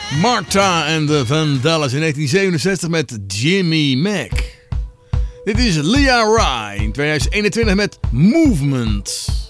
Martha en de Vandellas in 1967 met Jimmy Mac. Dit is Leah Rai in 2021 met Movement.